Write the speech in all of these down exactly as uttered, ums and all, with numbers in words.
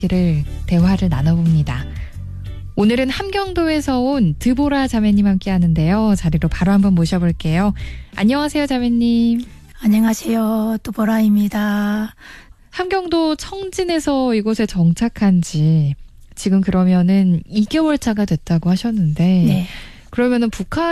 를 대화를 나눠봅니다. 오늘은 함경도에서 온 드보라 자매님 함께 하는데요. 자리로 바로 한번 모셔볼게요. 안녕하세요, 자매님. 안녕하세요, 드보라입니다. 함경도 청진에서 이곳에 정착한 지 지금 그러면은 이 개월 차가 됐다고 하셨는데 네. 그러면은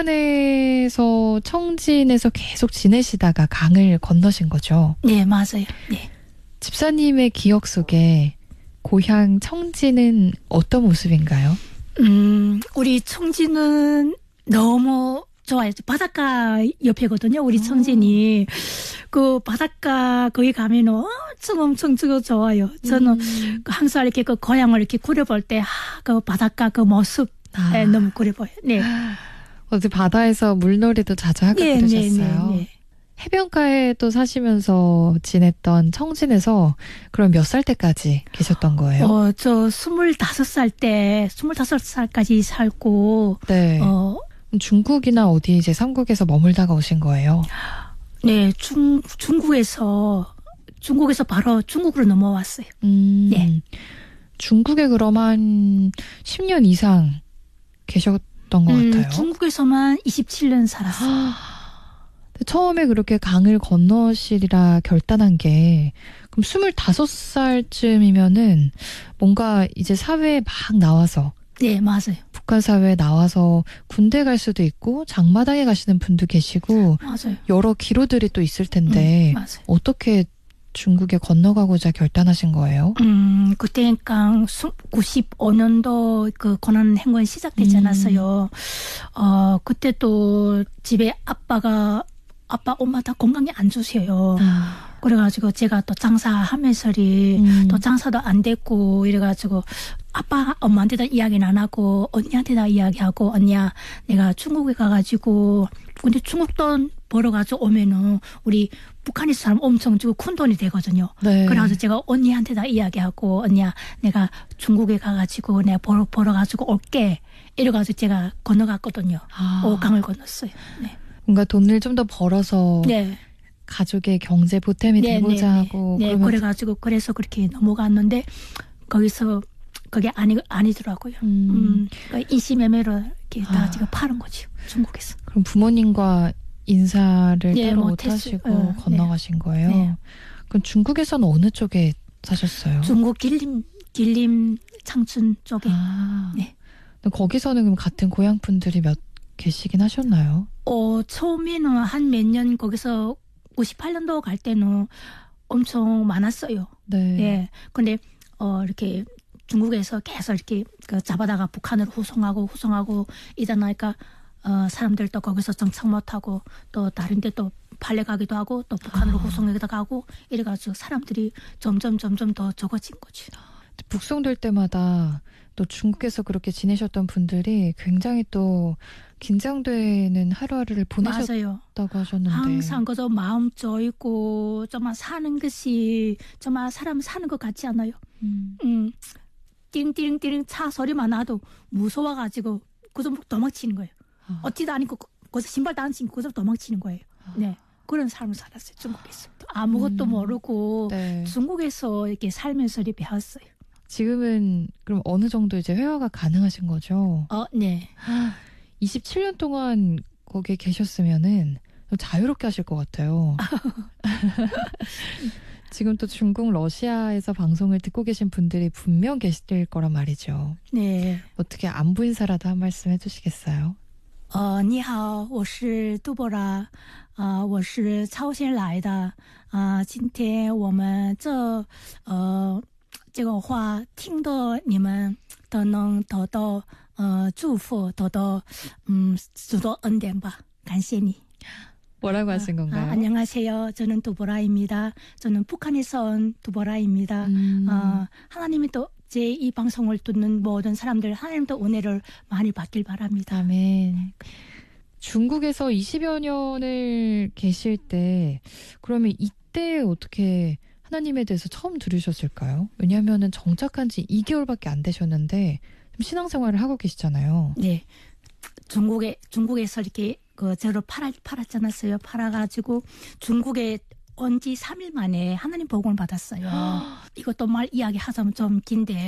북한에서 청진에서 계속 지내시다가 강을 건너신 거죠? 네, 맞아요. 네. 집사님의 기억 속에 고향 청진은 어떤 모습인가요? 음, 우리 청진은 너무 좋아요. 바닷가 옆이거든요. 우리 청진이. 그 바닷가 거기 가면 엄청 엄청 좋아요. 저는 음. 항상 이렇게 그 고향을 이렇게 그려볼 때, 아, 그 바닷가 그 모습 아. 네, 너무 그려봐요. 네. 어제 바다에서 물놀이도 자주 하고 네, 그러셨어요. 네, 네, 네. 해변가에 또 사시면서 지냈던 청진에서 그럼 몇 살 때까지 계셨던 거예요? 어, 저 스물다섯 살 때, 스물다섯 살까지 살고, 네. 어, 중국이나 어디 이제 삼국에서 머물다가 오신 거예요? 네, 중, 중국에서, 중국에서 바로 중국으로 넘어왔어요. 음, 네. 중국에 그럼 한 십 년 이상 계셨던 것 음, 같아요. 중국에서만 이십칠 년 살았어요. 처음에 그렇게 강을 건너시리라 결단한 게 그럼 스물다섯 살쯤이면은 뭔가 이제 사회에 막 나와서 네, 맞아요. 북한 사회에 나와서 군대 갈 수도 있고 장마당에 가시는 분도 계시고 맞아요. 여러 기로들이 또 있을 텐데 음, 맞아요. 어떻게 중국에 건너가고자 결단하신 거예요? 음, 그때니까 구십오 년도 그 고난 행군 시작되지 음. 않았어요. 어, 그때 또 집에 아빠가 아빠, 엄마 다 건강이 안 좋으세요. 아. 그래가지고 제가 또 장사하면서리 음. 또 장사도 안 됐고 이래가지고 아빠, 엄마한테도 이야기는 안 하고 언니한테 다 이야기하고 언니야 내가 중국에 가가지고 근데 중국 돈 벌어가지고 오면은 우리 북한에서 사람 엄청 주고 큰 돈이 되거든요. 네. 그래가지고 제가 언니한테 다 이야기하고 언니야 내가 중국에 가가지고 내가 벌어, 벌어가지고 올게 이래가지고 제가 건너갔거든요. 아. 오, 강을 건넜어요. 네. 뭔가 돈을 좀 더 벌어서 네. 가족의 경제 보탬이 네, 되고자 네, 하고 네, 그러면 그래가지고 그래서 그렇게 넘어갔는데 거기서 그게 아니 아니더라고요. 음. 음, 그러니까 인신매매로 이렇게 다 아. 지금 파는 거죠. 중국에서. 그럼 부모님과 인사를 네, 따로 못 못했어요. 하시고 어, 건너가신 거예요? 네. 그럼 중국에서는 어느 쪽에 사셨어요? 중국 길림 길림 창춘 쪽에. 아. 네. 근데 거기서는 그럼 같은 고향 분들이 몇 계시긴 하셨나요? 어, 처음에는 한 몇 년 거기서 구십팔 년도 갈 때는 엄청 많았어요. 네. 예. 근데 어 이렇게 중국에서 계속 이렇게 그 잡아다가 북한으로 후송하고 후송하고 이다 나니까 어 사람들도 거기서 정착 못하고 또 다른 데 또 팔려가기도 하고 또 북한으로 아. 후송하기도 하고 이래가지고 사람들이 점점 점점 더 적어진 거죠. 북송될 때마다 또 중국에서 그렇게 지내셨던 분들이 굉장히 또 긴장되는 하루하루를 보내셨다고 맞아요. 하셨는데 항상 그저 마음 쪼이고 정말 사는 것이 정말 사람 사는 것 같지 않아요? 음. 음, 띠링띠링띠링 차 소리만 나도 무서워가지고 그저 도망치는 거예요. 아. 어찌도 아니고 거기서 신발도 안 신고 그저 도망치는 거예요. 네, 그런 삶을 살았어요. 중국에서 아무것도 음. 모르고 네. 중국에서 이렇게 살면서 이렇게 배웠어요. 지금은 그럼 어느 정도 이제 회화가 가능하신 거죠? 어, 네. 이십칠 년 동안 거기에 계셨으면은 자유롭게 하실 것 같아요. 지금 또 중국, 러시아에서 방송을 듣고 계신 분들이 분명 계실 거란 말이죠. 네. 어떻게 안부 인사라도 한 말씀 해주시겠어요? 呃，你好，我是杜博拉，啊、我是朝鲜来的，啊、今天我们这呃这个话听的你们都能得到呃祝福，得到嗯许多恩典吧，感谢你。 뭐라고 하신 건가요? 아, 안녕하세요. 저는 두보라입니다. 저는 북한에서 온 두보라입니다. 음. 어, 하나님이 또 제 이 방송을 듣는 모든 사람들 하나님도 은혜를 많이 받길 바랍니다. 아멘. 중국에서 이십여 년을 계실 때 그러면 이때 어떻게 하나님에 대해서 처음 들으셨을까요? 왜냐하면 정착한 지 이 개월밖에 안 되셨는데 좀 신앙생활을 하고 계시잖아요. 네. 중국에, 중국에서 이렇게 그 저를 팔아, 팔았잖아요. 팔아가지고 중국에 온 지 삼 일 만에 하나님 복음을 받았어요. 이것도 말 이야기하자면 좀 긴데